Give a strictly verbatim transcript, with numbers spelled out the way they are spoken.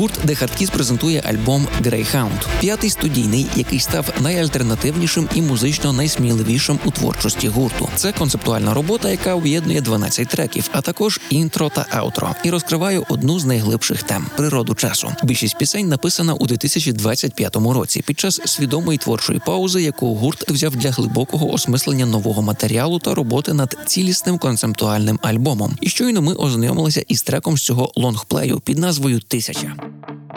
Гурт The Hard Kiss презентує альбом Greyhound, п'ятий студійний, який став найальтернативнішим і музично найсміливішим у творчості гурту. Це концептуальна робота, яка об'єднує дванадцять треків, а також інтро та аутро, і розкриває одну з найглибших тем – природу часу. Більшість пісень написана у дві тисячі двадцять п'ятому році під час свідомої творчої паузи, яку гурт взяв для глибокого осмислення нового матеріалу та роботи над цілісним концептуальним альбомом. І щойно ми ознайомилися із треком з цього лонгплею під назвою «Тисяча».